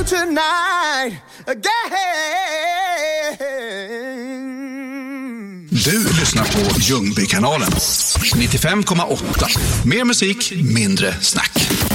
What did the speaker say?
tonight again. Du lyssnar på Ljungbykanalen 95,8. Mer musik, mindre snack.